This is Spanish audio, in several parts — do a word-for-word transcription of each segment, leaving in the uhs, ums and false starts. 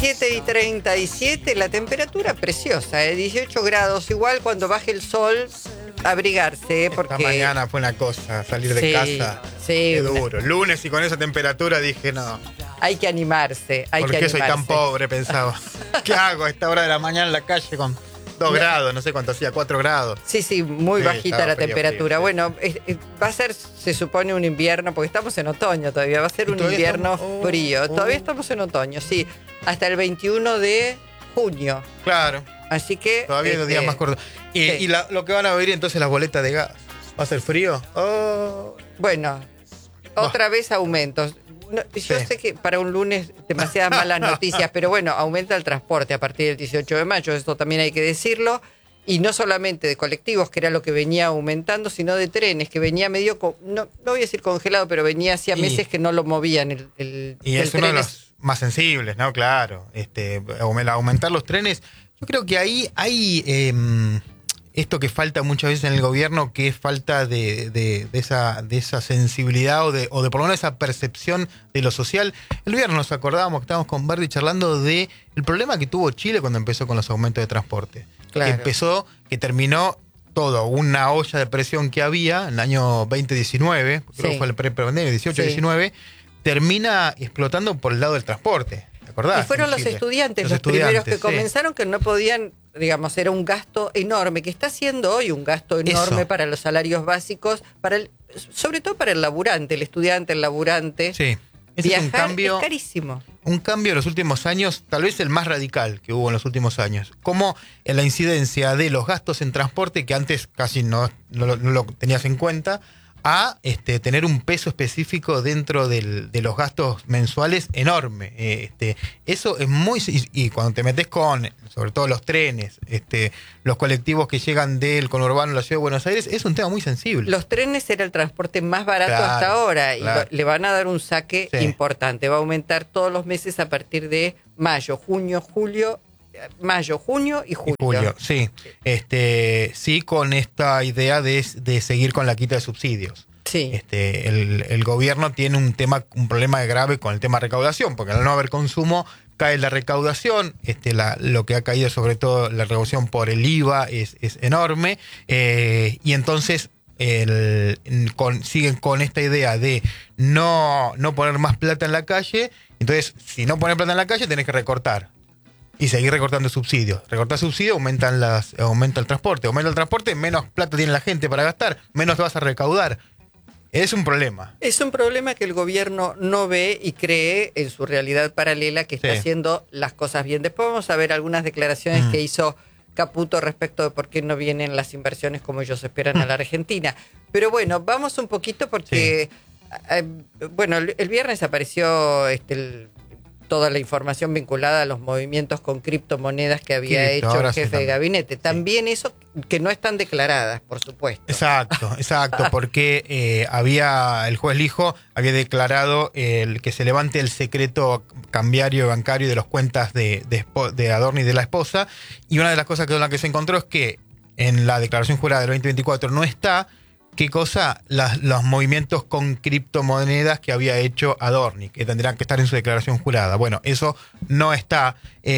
siete y treinta y siete, la temperatura preciosa, ¿eh? dieciocho grados, igual cuando baje el sol, abrigarse, ¿eh? Porque... Esta mañana fue una cosa, salir de sí, casa, sí, qué una... duro. Lunes y con esa temperatura dije, no. Hay que animarse, hay ¿Por que qué animarse. soy tan pobre? Pensaba. ¿Qué hago a esta hora de la mañana en la calle con dos No. grados? No sé cuánto hacía, cuatro grados. Sí, sí, muy Sí, bajita estaba la frío, temperatura. frío, sí. Bueno, es- es- va a ser, se supone, un invierno, porque estamos en otoño todavía, va a ser ¿Y un todavía invierno estamos? Oh, frío. oh. Todavía estamos en otoño, sí, hasta el veintiuno de junio. Claro, Así que... todavía hay dos este, días más cortos. Y, sí. y la- lo que van a oír entonces las boletas de gas. ¿Va a ser frío? Oh. Bueno, otra vez aumentos. No, yo Sí. sé que para un lunes demasiadas malas noticias, pero bueno, aumenta el transporte a partir del dieciocho de mayo, esto también hay que decirlo, y no solamente de colectivos, que era lo que venía aumentando, sino de trenes, que venía medio, co- no, no voy a decir congelado, pero venía hacía Y- meses que no lo movían. El, el- Y el es uno de tren los más sensibles, ¿no? Claro. Este, aume- aumentar los trenes. Yo creo que ahí hay eh, esto que falta muchas veces en el gobierno, que es falta de, de- de esa, de esa sensibilidad o de, o de por lo menos esa percepción de lo social. El viernes nos acordábamos que estábamos con Verdi charlando de el problema que tuvo Chile cuando empezó con los aumentos de transporte. Claro. Que empezó, que terminó todo, una olla de presión que había en el año veinte diecinueve, creo Sí. que fue el pre-pandemia, dieciocho Sí. diecinueve, termina explotando por el lado del transporte. ¿Te acordás? Y fueron En los Chile. estudiantes los, Los primeros que estudiantes, sí. comenzaron, que no podían, digamos, era un gasto enorme, que está siendo hoy un gasto enorme Eso. para los salarios básicos, para el, sobre todo para el laburante, el estudiante, el laburante. Sí. Ese Viajar es un cambio, es carísimo. un cambio en los últimos años, tal vez el más radical que hubo en los últimos años. Como en la incidencia de los gastos en transporte, que antes casi no, no, lo- no lo tenías en cuenta, a este, tener un peso específico dentro del- de los gastos mensuales enorme. Eh, este, eso es muy... Y, y cuando te metes con, sobre todo los trenes, este, los colectivos que llegan del conurbano a la ciudad de Buenos Aires, es un tema muy sensible. Los trenes era el transporte más barato Claro, hasta ahora y claro. lo- le van a dar un saque Sí. importante. Va a aumentar todos los meses a partir de mayo, junio, julio, eh, mayo, junio y julio. Julio, sí. Este, sí, con esta idea de, de seguir con la quita de subsidios. Sí. Este, el, el gobierno tiene un tema, un problema grave con el tema de recaudación, porque al no haber consumo cae la recaudación. Este, la, lo que ha caído, sobre todo la recaudación por el I V A, es, es enorme. Eh, y entonces el, con, siguen con esta idea de no, no poner más plata en la calle. Entonces, si no pones plata en la calle, tenés que recortar. Y seguir recortando subsidios. Recortar subsidios, aumentan las, aumenta el transporte. Aumenta el transporte, menos plata tiene la gente para gastar, menos te vas a recaudar. Es un problema. Es un problema que el gobierno no ve y cree en su realidad paralela que está Sí. haciendo las cosas bien. Después vamos a ver algunas declaraciones Mm. que hizo Caputo respecto de por qué no vienen las inversiones como ellos esperan a la Argentina. Pero bueno, vamos un poquito porque, eh, bueno, el, el viernes apareció este, el- toda la información vinculada a los movimientos con criptomonedas que había Cripto, hecho ahora el sí jefe de también. gabinete. También eso que no están declaradas, por supuesto. Exacto, exacto, porque eh, había, el juez Lijo había declarado el que se levante el secreto cambiario y bancario de las cuentas de, de, espo- de Adorni y de la esposa, y una de las cosas que, con la que se encontró es que en la declaración jurada del veinte veinticuatro no está, ¿qué cosa? Las, los movimientos con criptomonedas que había hecho Adorni, que tendrían que estar en su declaración jurada. Bueno, eso no está,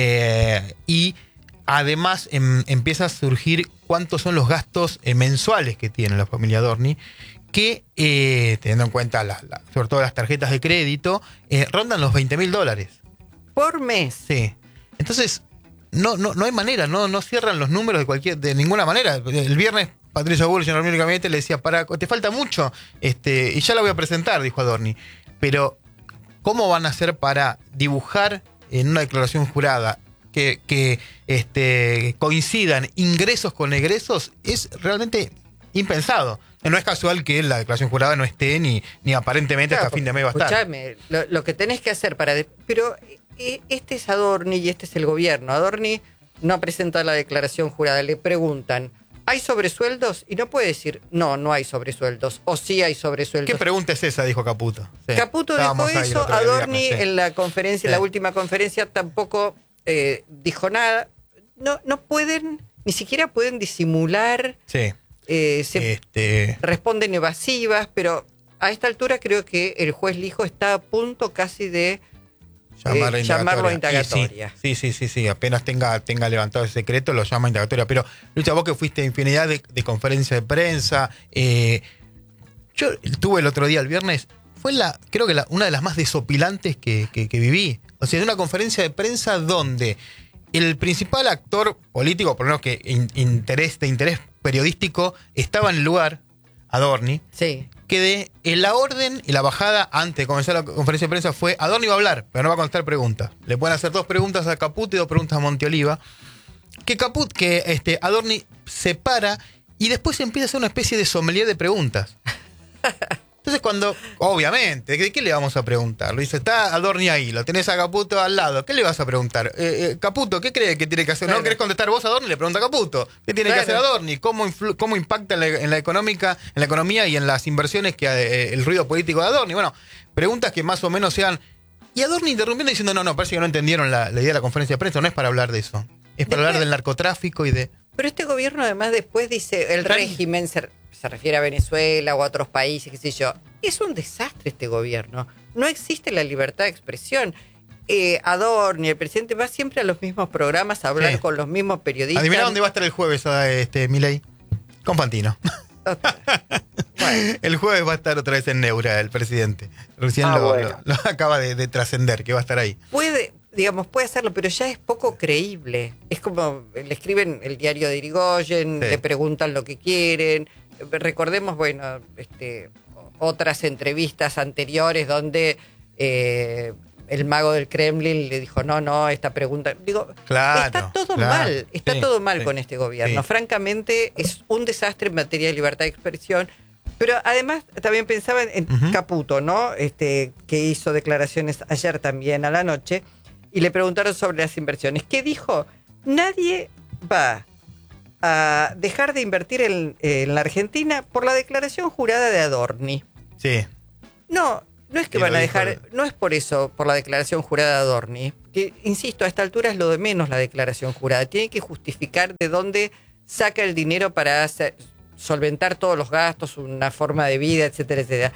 eh, y además em, empieza a surgir cuántos son los gastos eh, mensuales que tiene la familia Adorni, que, eh, teniendo en cuenta la- la- sobre todo las tarjetas de crédito, eh, rondan los veinte mil dólares. Por mes. Sí. Entonces, no, no, no hay manera, no, no cierran los números de cualquier, de ninguna manera. El viernes Patricio Bullrich en el gabinete le decía, para, te falta mucho, este, y ya la voy a presentar, dijo Adorni. Pero, ¿cómo van a hacer para dibujar en una declaración jurada que, que este, coincidan ingresos con egresos? Es realmente impensado. No es casual que la declaración jurada no esté ni, ni aparentemente Claro, hasta fin de mes va a estar. Escuchame, lo, lo que tenés que hacer para... de- pero eh, este es Adorni y este es el gobierno. Adorni no presenta la declaración jurada. Le preguntan, ¿hay sobresueldos? Y no puede decir, no, no hay sobresueldos. O sí hay sobresueldos. ¿Qué pregunta es esa? Dijo Caputo. Sí. Caputo dijo Estábamos ahí el eso, otro día, el Adorni viernes, sí. en la conferencia, en Sí. la última conferencia, tampoco eh, dijo nada. No, no pueden, ni siquiera pueden disimular, Sí. eh, se Este, responden evasivas, pero a esta altura creo que el juez Lijo está a punto casi de Llamar eh, llamarlo a indagatoria. Sí, sí, sí, sí, apenas tenga, tenga levantado ese secreto, lo llama a indagatoria. Pero, Lucha, vos que fuiste a infinidad de, de conferencias de prensa, eh, yo tuve el otro día, el viernes, fue la, creo que la, una de las más desopilantes que, que, que viví. O sea, de una conferencia de prensa donde el principal actor político, por lo menos que in, interés, de interés periodístico, estaba en el lugar, Adorni, sí. que de en la orden y la bajada antes de comenzar la conferencia de prensa fue: Adorni va a hablar, pero no va a contestar preguntas. Le pueden hacer dos preguntas a Caputo y dos preguntas a Monteoliva. Que Caput, que este, Adorni se para y después empieza a hacer una especie de sommelier de preguntas. Entonces cuando, obviamente, ¿de qué le vamos a preguntar? Lo dice, está Adorni ahí, lo tenés a Caputo al lado, ¿qué le vas a preguntar? Eh, eh, Caputo, ¿qué cree que tiene que hacer? Claro. ¿No querés contestar vos a Adorni? Le pregunta a Caputo. ¿Qué tiene claro. que hacer Adorni? ¿Cómo, influ- cómo impacta en la, en la económica, en la economía y en las inversiones que eh, el ruido político de Adorni? Bueno, preguntas que más o menos sean... Y Adorni interrumpiendo diciendo, no, no, parece que no entendieron la, la idea de la conferencia de prensa, no es para hablar de eso. Es para hablar del narcotráfico y de... Pero este gobierno además después dice, el régimen se, se refiere a Venezuela o a otros países, qué sé yo. Es un desastre este gobierno. No existe la libertad de expresión. Eh, Adorni, el presidente, va siempre a los mismos programas a hablar sí. con los mismos periodistas. Adivina dónde va a estar el jueves este Milei. Con Fantino. Bueno. El jueves va a estar otra vez en Neura el presidente. Recién ah, lo, bueno. lo, lo acaba de, de trascender, que va a estar ahí. Puede... digamos, puede hacerlo, pero ya es poco creíble. Es como, le escriben el diario de Irigoyen, sí. le preguntan lo que quieren. Recordemos, bueno, este, otras entrevistas anteriores donde eh, el mago del Kremlin le dijo, no, no, esta pregunta... Digo, claro, está todo claro. mal, está sí, todo mal sí, con este gobierno. Sí. Francamente, es un desastre en materia de libertad de expresión. Pero además también pensaba en uh-huh. Caputo, ¿no? Este, que hizo declaraciones ayer también a la noche, y le preguntaron sobre las inversiones. ¿Qué dijo? Nadie va a dejar de invertir en, en la Argentina por la declaración jurada de Adorni. Sí. No, no es que sí, van a dejar, no es por eso, por la declaración jurada de Adorni. Que, insisto, a esta altura es lo de menos la declaración jurada. Tiene que justificar de dónde saca el dinero para hacer, solventar todos los gastos, una forma de vida, etcétera, etcétera.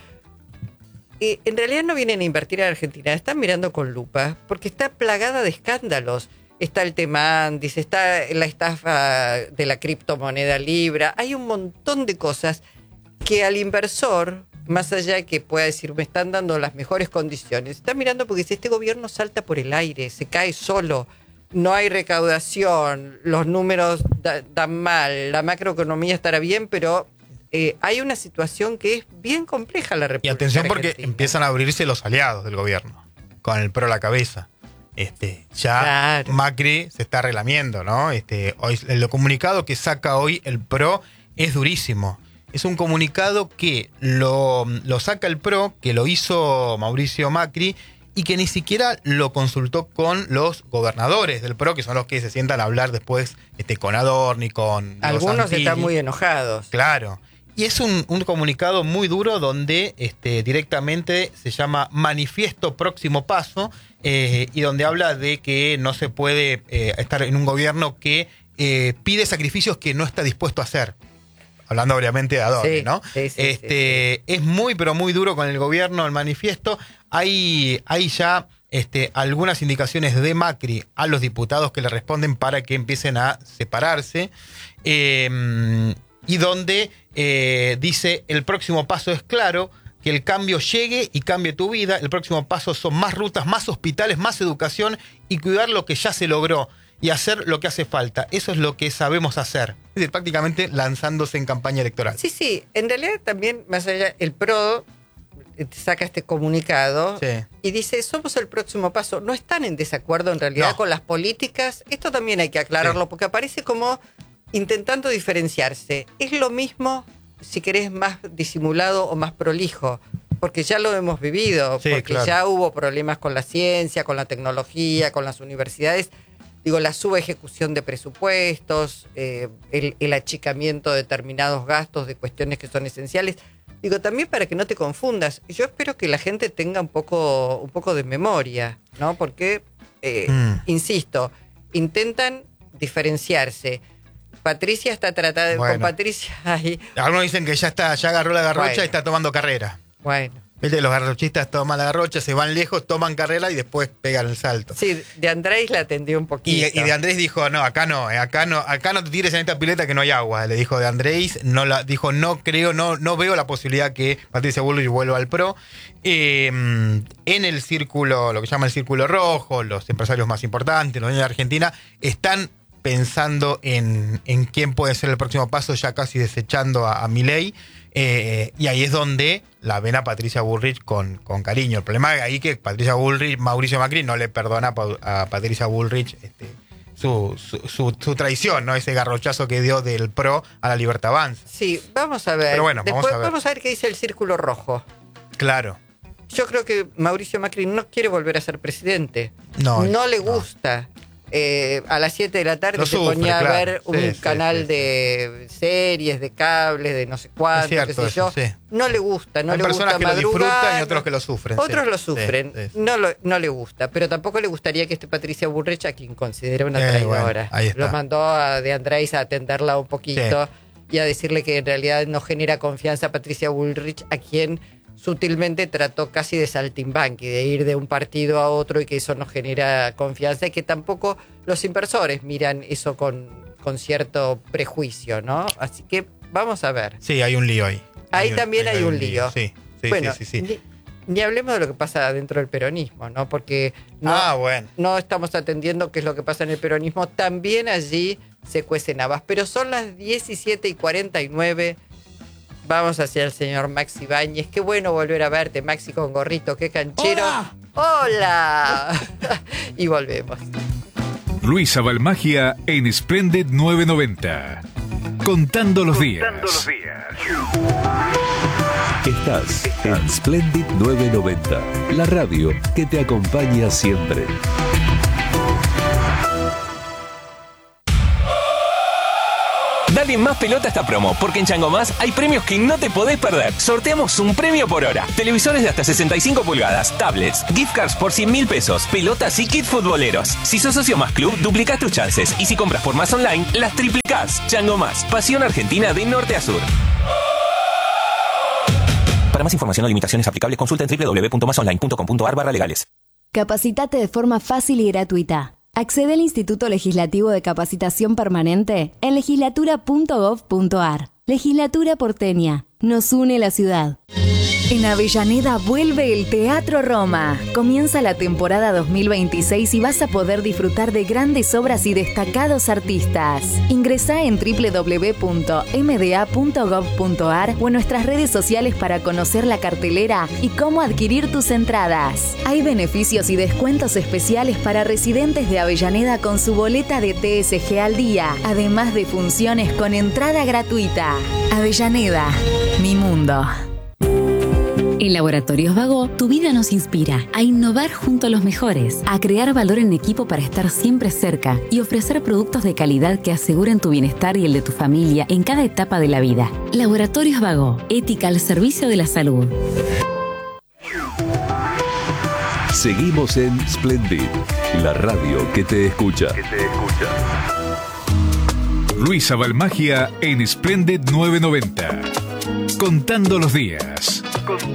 Eh, en realidad no vienen a invertir en Argentina, están mirando con lupa, porque está plagada de escándalos. Está el tema Andis, está la estafa de la criptomoneda Libra, hay un montón de cosas que al inversor, más allá de que pueda decir, me están dando las mejores condiciones, está mirando porque si este gobierno salta por el aire, se cae solo, no hay recaudación, los números da, dan mal, la macroeconomía estará bien, pero... Eh, hay una situación que es bien compleja la República. Y atención porque Argentina. Empiezan a abrirse los aliados del gobierno, con el PRO a la cabeza. Este, ya claro. Macri se está relamiendo, ¿no? Este, hoy, el comunicado que saca hoy el PRO es durísimo. Es un comunicado que lo, lo saca el PRO, que lo hizo Mauricio Macri, y que ni siquiera lo consultó con los gobernadores del PRO, que son los que se sientan a hablar después este, con Adorni, con... Algunos están muy enojados. Claro. Y es un, un comunicado muy duro donde este, directamente se llama Manifiesto Próximo Paso eh, y donde habla de que no se puede eh, estar en un gobierno que eh, pide sacrificios que no está dispuesto a hacer. Hablando obviamente de Adorni, sí, ¿no? Sí, sí, este, sí, sí. Es muy, pero muy duro con el gobierno, el manifiesto. Hay, hay ya este, algunas indicaciones de Macri a los diputados que le responden para que empiecen a separarse. Eh, y donde eh, dice, el próximo paso es claro, que el cambio llegue y cambie tu vida. El próximo paso son más rutas, más hospitales, más educación y cuidar lo que ya se logró y hacer lo que hace falta. Eso es lo que sabemos hacer. Es decir, prácticamente lanzándose en campaña electoral. Sí, sí. En realidad también, más allá, el PRO saca este comunicado sí. y dice, somos el próximo paso. No están en desacuerdo en realidad no. con las políticas. Esto también hay que aclararlo sí. porque aparece como... intentando diferenciarse. Es lo mismo, si querés, más disimulado o más prolijo, porque ya lo hemos vivido, sí, porque claro. ya hubo problemas con la ciencia, con la tecnología, con las universidades. Digo, la subejecución de presupuestos, eh, el, el achicamiento de determinados gastos de cuestiones que son esenciales. Digo, también para que no te confundas, yo espero que la gente tenga un poco, un poco de memoria, ¿no? Porque, eh, mm. insisto, intentan diferenciarse. Patricia está tratada, bueno. con Patricia ahí. Algunos dicen que ya está, ya agarró la garrocha bueno. y está tomando carrera. Bueno, Viste, los garrochistas toman la garrocha, se van lejos, toman carrera y después pegan el salto. Sí, de Andrés la atendió un poquito. Y, y de Andrés dijo, no, acá no, eh, acá no, acá no te tires en esta pileta que no hay agua. Le dijo de Andrés, no la, dijo, no creo, no, no veo la posibilidad que Patricia Bullrich vuelva al PRO. Eh, en el círculo, lo que llama el círculo rojo, los empresarios más importantes, los dueños de Argentina, están pensando en, en quién puede ser el próximo paso, ya casi desechando a, a Milei. Eh, y ahí es donde la ven a Patricia Bullrich con, con cariño. El problema es ahí que Patricia Bullrich, Mauricio Macri no le perdona a, a Patricia Bullrich este, su, su, su, su traición, ¿no? Ese garrochazo que dio del PRO a la Libertad Avanza. Sí, vamos a ver. Pero bueno, Después vamos a ver. vamos a ver qué dice el círculo rojo. Claro. Yo creo que Mauricio Macri no quiere volver a ser presidente. No, no le no. gusta. Eh, a las siete de la tarde Lo se sufre, ponía claro. a ver un Sí, sí, canal sí, sí. de series, de cables, de no sé cuánto, Es cierto qué sé yo. eso, sí. No le gusta, no Hay le personas gusta que lo disfrutan madrugar. y otros que lo sufren. Otros sí. lo sufren. Sí, sí, sí. No, lo, no le gusta, pero tampoco le gustaría que este Patricia Bullrich, a quien considera una Eh, traidora, bueno, ahí está. lo mandó a De Andrés a atenderla un poquito y a decirle que en realidad no genera confianza a Patricia Bullrich, a quien sutilmente trató casi de saltimbanqui, de ir de un partido a otro y que eso no genera confianza y que tampoco los inversores miran eso con, con cierto prejuicio, ¿no? Así que vamos a ver. Sí, hay un lío ahí. Ahí un- también hay un lío. Sí, sí, bueno, sí, sí, sí. Ni, ni hablemos de lo que pasa dentro del peronismo, ¿no? Porque no, Ah, bueno. no estamos atendiendo qué es lo que pasa en el peronismo. También allí se cuecen habas. Pero son las diecisiete y cuarenta y nueve. Vamos hacia el señor Maxi Ibáñez. Qué bueno volver a verte, Maxi, con gorrito. Qué canchero. ¡Hola! ¡Hola! Y volvemos. Luisa Balmagia en Splendid novecientos noventa. Contando los días. Estás en Splendid novecientos noventa, la radio que te acompaña siempre. Dale más pelota a esta promo, porque en Chango Más hay premios que no te podés perder. Sorteamos un premio por hora. Televisores de hasta sesenta y cinco pulgadas, tablets, gift cards por cien mil pesos, pelotas y kits futboleros. Si sos socio Más Club, duplicás tus chances. Y si compras por Más Online, las triplicás. Chango Más, pasión argentina de norte a sur. Para más información o limitaciones aplicables, consulta en doble u doble u doble u punto más online punto com punto a r barra legales. Capacitate de forma fácil y gratuita. Accede al Instituto Legislativo de Capacitación Permanente en legislatura punto gob punto a r. Legislatura porteña. Nos une la ciudad. En Avellaneda vuelve el Teatro Roma. Comienza la temporada dos mil veintiséis y vas a poder disfrutar de grandes obras y destacados artistas. Ingresá en doble u doble u doble u punto m d a punto gob punto a r o en nuestras redes sociales para conocer la cartelera y cómo adquirir tus entradas. Hay beneficios y descuentos especiales para residentes de Avellaneda con su boleta de T S G al día, además de funciones con entrada gratuita. Avellaneda, mi mundo. En Laboratorios Vago, tu vida nos inspira a innovar junto a los mejores, a crear valor en equipo para estar siempre cerca y ofrecer productos de calidad que aseguren tu bienestar y el de tu familia en cada etapa de la vida. Laboratorios Vago, ética al servicio de la salud. Seguimos en Splendid, la radio que te escucha. Luisa Balmagia en Splendid novecientos noventa. Contando los días. Contando